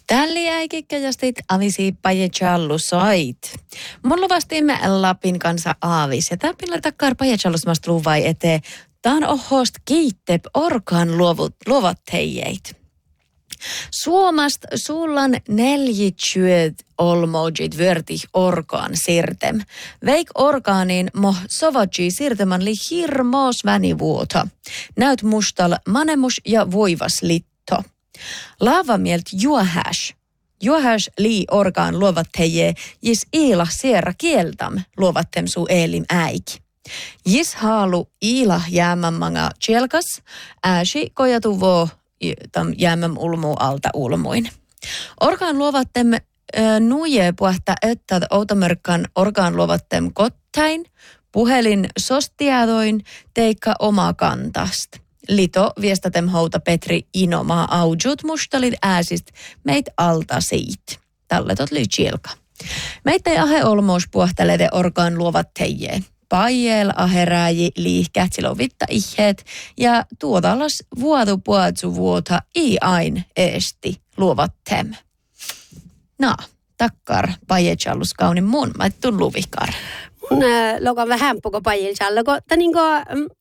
Tällä jäikikäjästit avisi Pajejallu soit. Mun luvastimme Lapin kanssa aavis ja täpillä takkar Pajejallus luvai eteen. Tän ohost kiittep orkaan luovat teijeit. Suomast sullan 40 olmojit vörtih orkaan sirtem. Veik orgaanin moh sovadji sirteman li hirmoos vänivuota. Näyt mustal manemus ja voivas litto. Laavamielt juohäs. Juohäs lii orgaan luovat teije, jis iila sierra kieltam luovattem su eelim äiki. Jis haalu iila jäämämmanga tjelkas, ääsi kojatu voo tam jäämäm ulmu alta ulmuin. Orgaan luovattem nuje puhta että outomörkkan orgaan luovattem kottain, puhelin sostiadoin teikka oma kantast. Lito viestatem houta Petri inomaa aujut mustalit ääsist meit alta siit. Talletot lytsielka. Meitä ei ahe olmoos puhtelede orgaan luovat teijeen. Pajel aherääji liihkät silo vitta ihet ja tuotalas vuotu puotsu vuota i ain eesti luovattem. No, takkar Pajejallus kaunin mun, mä et tullu vihkar. Loka vähän poko Pajejallu, kun